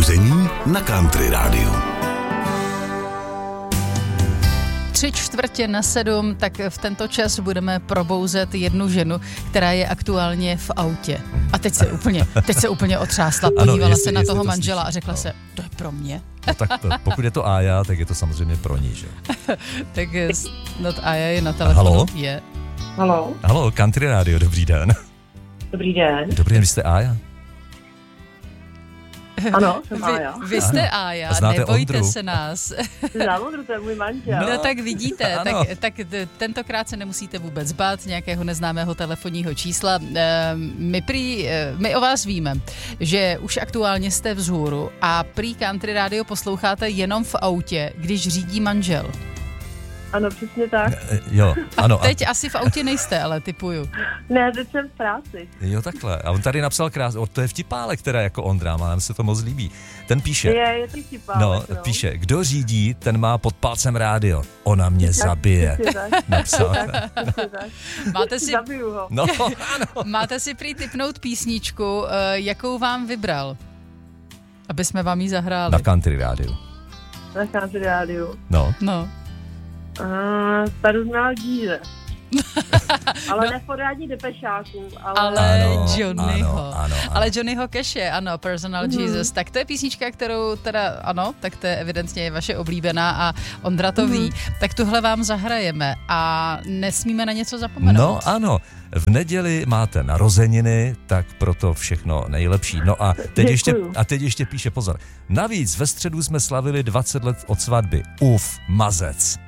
Souření na Country Rádiu. 6:45, tak v tento čas budeme probouzet jednu ženu, která je aktuálně v autě. A teď se úplně otřásla, podívala se na toho manžela a řekla se, to je pro mě. No tak pokud je to Aja, tak je to samozřejmě pro ní, že? Tak Aja je na telefonu. Halo? Je. Halo, Country Radio, dobrý den. Dobrý den. Dobrý den, vy jste Aja? Ano, jsem Aja. Vy jste Aja, nebojte Ondru? se nás. Znám Ondru, to je můj manžel. No tak vidíte, ano. tak tentokrát se nemusíte vůbec bát nějakého neznámého telefonního čísla. My o vás víme, že už aktuálně jste vzhůru a prý Country Radio posloucháte jenom v autě, když řídí manžel. Ano, přesně tak. Jo, ano. Teď asi v autě nejste, ale tipuju. Ne, teď jsem v práci. Jo, takhle. A on tady napsal krásně, to je vtipálek teda jako Ondra, nám se to moc líbí. Ten píše. Je to vtipálek, No, píše, kdo řídí, ten má pod palcem rádio. Ona mě zabije. Napsal. Zabiju ho. No, ano. Máte si prý tipnout písničku, jakou vám vybral, aby jsme vám ji zahráli. Na Country Rádiu. Na Country Rádiu. No. Personal Jesus. Ale ne v podání depešáků, Ale Ano, Johnnyho. ano. Ale Johnnyho Cashe, ano, Personal Jesus. Tak to je písnička, kterou teda, ano, tak to je evidentně vaše oblíbená a Ondra to ví. Tak tuhle vám zahrajeme a nesmíme na něco zapomenout. No ano, v neděli máte narozeniny, tak proto všechno nejlepší. No a teď ještě píše, pozor. Navíc ve středu jsme slavili 20 let od svatby. Mazec.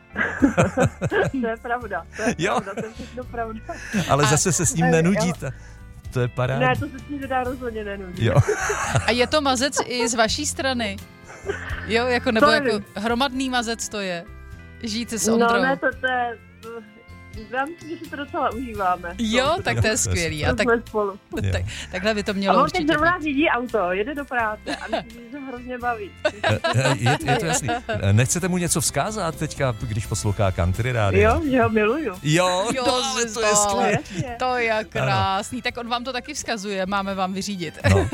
To je pravda, to je všechno pravda. Ale zase se s ním nenudíte. To je paráda. Ne, to se s ním teda rozhodně nenudí. Jo. A je to mazec i z vaší strany? Jo, jako nebo jako hromadný mazec to je? Žít s Ondrou. No ne, to je... Já myslím, že si to docela užíváme. Jo, tak to je skvělý. A tak, jsme spolu. takhle by to mělo a určitě teď zrovna řídí auto, jede do práce a myslím, že to hrozně baví. Je to jasný. Nechcete mu něco vzkázat teďka, když poslouchá Country Radio? Jo, že ho miluju. Jo, ale to je skvělé. To je krásný. Tak on vám to taky vzkazuje, máme vám vyřídit. No.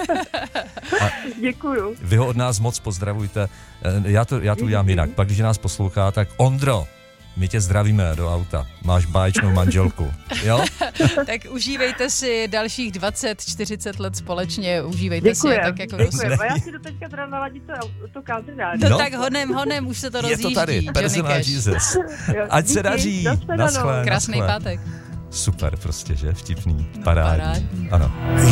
Děkuju. Vy ho od nás moc pozdravujte. Já to udělám jinak. Pak, když nás poslouchá, tak Ondro, my tě zdravíme do auta. Máš báječnou manželku. Jo? Tak užívejte si dalších 20-40 let společně. Užívejte si je tak jako Děkujem. A já si do teďka teda naladit to Country Radio. No tak honem, už se to rozjíždí. Je to tady, Personal Jesus. Ať se daří. Krásný pátek. Super prostě, že? Vtipný. Parádní. Parádní. Ano.